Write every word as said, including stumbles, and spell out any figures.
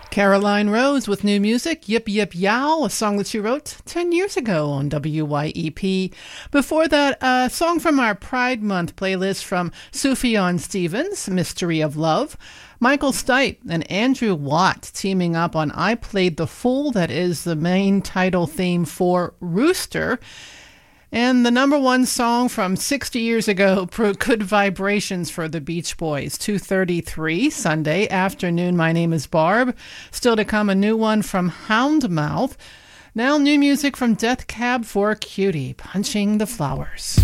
Caroline Rose with new music, Yip Yip Yow, a song that she wrote ten years ago on W Y E P. Before that, a song from our Pride Month playlist from Sufjan Stevens, Mystery of Love. Michael Stipe and Andrew Watt teaming up on I Played the Fool, that is the main title theme for Rooster. And the number one song from sixty years ago, Good Vibrations for the Beach Boys, two thirty-three, Sunday afternoon. My name is Barb. Still to come, a new one from Houndmouth. Now new music from Death Cab for Cutie, Punching the Flowers.